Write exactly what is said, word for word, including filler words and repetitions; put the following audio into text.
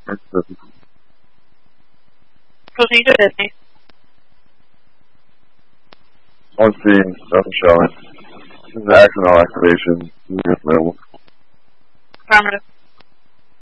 Proceed to Disney. On scene, nothing showing. This is accidental activation. Available. Affirmative.